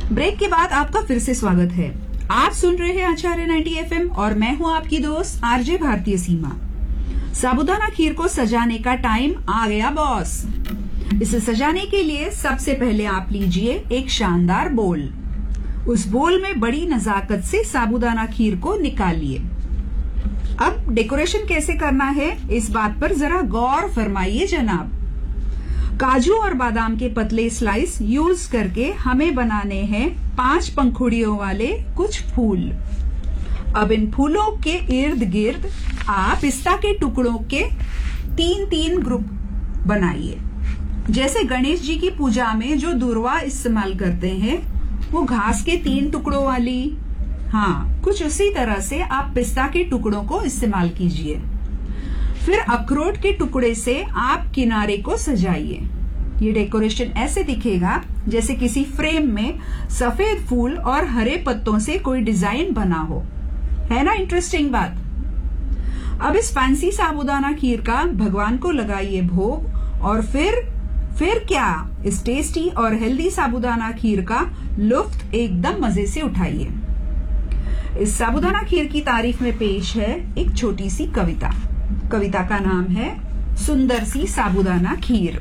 Break के बाद आपका फिर से स्वागत है। आप सुन रहे हैं आचार्य 90 FM और मैं हूं आपकी दोस्त आरजे भारतीय सीमा। साबूदाना खीर को सजाने का टाइम आ गया बॉस। इसे सजाने के लिए सबसे पहले आप लीजिए एक शानदार बोल। उस बोल में बड़ी नजाकत से साबूदाना खीर को निकालिए। अब डेकोरेशन कैसे करना है इस बात पर जरा गौर फरमाइए जनाब। काजू और बादाम के पतले स्लाइस यूज करके हमें बनाने हैं 5 पंखुड़ियों वाले कुछ फूल। अब इन फूलों के इर्द गिर्द आप पिस्ता के टुकड़ों के 3-3 ग्रुप बनाइए। जैसे गणेश जी की पूजा में जो दूर्वा इस्तेमाल करते हैं वो घास के 3 टुकड़ों वाली, हाँ कुछ उसी तरह से आप पिस्ता के टुकड़ों को इस्तेमाल कीजिए। फिर अखरोट के टुकड़े से आप किनारे को सजाइए। ये डेकोरेशन ऐसे दिखेगा जैसे किसी फ्रेम में सफेद फूल और हरे पत्तों से कोई डिजाइन बना हो। है ना इंटरेस्टिंग बात। अब इस फैंसी साबूदाना खीर का भगवान को लगाइए भोग और फिर क्या, इस टेस्टी और हेल्दी साबूदाना खीर का लुत्फ एकदम मजे से उठाइए। इस साबूदाना खीर की तारीफ में पेश है एक छोटी सी कविता। कविता का नाम है सुंदर सी साबूदाना खीर।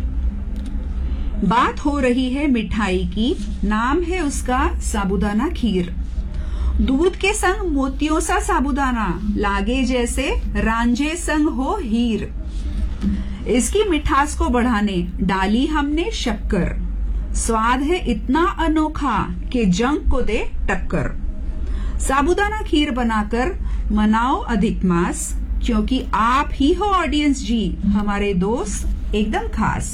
बात हो रही है मिठाई की, नाम है उसका साबूदाना खीर। दूध के संग मोतियों सा साबूदाना, लागे जैसे रांझे संग हो हीर। इसकी मिठास को बढ़ाने डाली हमने शक्कर, स्वाद है इतना अनोखा कि जंग को दे टक्कर। साबूदाना खीर बनाकर मनाओ अधिक मास, क्योंकि आप ही हो ऑडियंस जी हमारे दोस्त एकदम खास।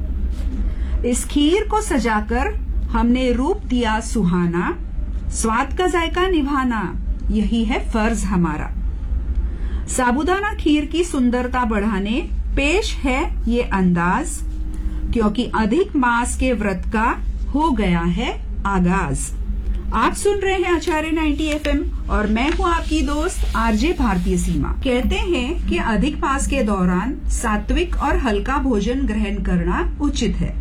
इस खीर को सजाकर हमने रूप दिया सुहाना, स्वाद का जायका निभाना यही है फर्ज हमारा। साबूदाना खीर की सुंदरता बढ़ाने पेश है ये अंदाज, क्योंकि अधिक मास के व्रत का हो गया है आगाज। आप सुन रहे हैं आचार्य 90 FM और मैं हूं आपकी दोस्त आरजे भारतीय सीमा। कहते हैं कि अधिक मास के दौरान सात्विक और हल्का भोजन ग्रहण करना उचित है।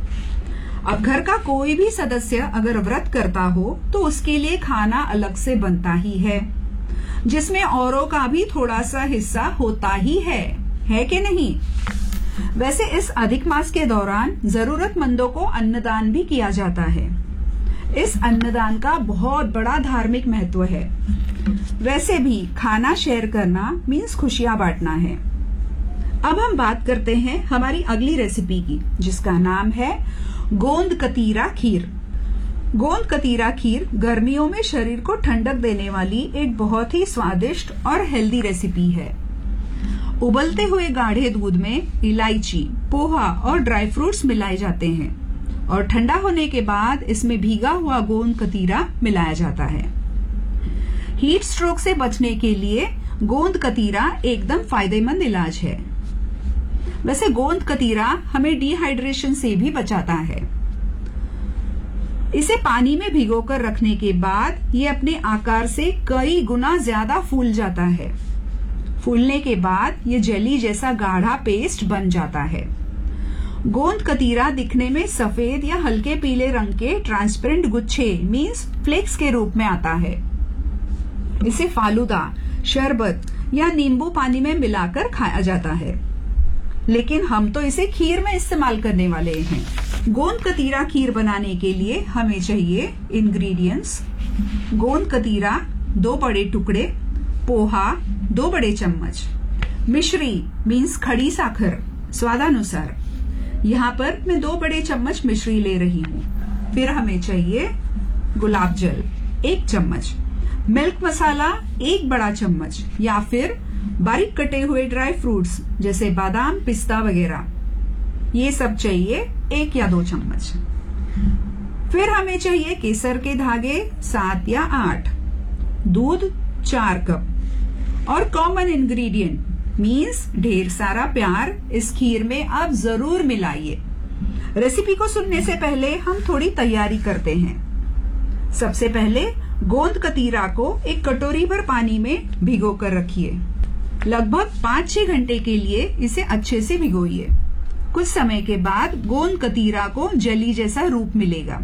अब घर का कोई भी सदस्य अगर व्रत करता हो तो उसके लिए खाना अलग से बनता ही है, जिसमें औरों का भी थोड़ा सा हिस्सा होता ही है कि नहीं। वैसे इस अधिक मास के दौरान जरूरतमंदों को अन्नदान भी किया जाता है। इस अन्नदान का बहुत बड़ा धार्मिक महत्व है। वैसे भी खाना शेयर करना मीन्स खुशियां बांटना है। अब हम बात करते हैं हमारी अगली रेसिपी की, जिसका नाम है गोंद कतीरा खीर। गोंद कतीरा खीर गर्मियों में शरीर को ठंडक देने वाली एक बहुत ही स्वादिष्ट और हेल्दी रेसिपी है। उबलते हुए गाढ़े दूध में इलायची, पोहा और ड्राई फ्रूट्स मिलाए जाते हैं और ठंडा होने के बाद इसमें भीगा हुआ गोंद कतीरा मिलाया जाता है। हीट स्ट्रोक से बचने के लिए गोंद कतीरा एकदम फायदेमंद इलाज है। वैसे गोंद कतीरा हमें डिहाइड्रेशन से भी बचाता है। इसे पानी में भिगोकर रखने के बाद ये अपने आकार से कई गुना ज्यादा फूल जाता है। फूलने के बाद ये जेली जैसा गाढ़ा पेस्ट बन जाता है। गोंद कतीरा दिखने में सफेद या हल्के पीले रंग के ट्रांसपेरेंट गुच्छे मीन्स फ्लेक्स के रूप में आता है। इसे फालूदा, शरबत या नींबू पानी में मिलाकर खाया जाता है, लेकिन हम तो इसे खीर में इस्तेमाल करने वाले हैं। गोंद कतीरा खीर बनाने के लिए हमें चाहिए इंग्रेडिएंट्स: गोंद कतीरा 2 बड़े टुकड़े, पोहा 2 बड़े चम्मच, मिश्री मीन्स खड़ी साखर स्वादानुसार, यहाँ पर मैं 2 बड़े चम्मच मिश्री ले रही हूँ। फिर हमें चाहिए गुलाब जल 1 चम्मच, मिल्क मसाला 1 बड़ा चम्मच या फिर बारीक कटे हुए ड्राई फ्रूट्स जैसे बादाम, पिस्ता वगैरह, ये सब चाहिए 1 या 2 चम्मच। फिर हमें चाहिए केसर के धागे 7 या 8, दूध 4 कप और कॉमन इंग्रेडिएंट मीन्स ढेर सारा प्यार इस खीर में आप जरूर मिलाइए। रेसिपी को सुनने से पहले हम थोड़ी तैयारी करते हैं। सबसे पहले गोंद कतीरा को एक कटोरी भर पानी में भिगो कर रखिए। लगभग 5-6 घंटे के लिए इसे अच्छे से भिगोइए। कुछ समय के बाद गोंद कतीरा को जेली जैसा रूप मिलेगा।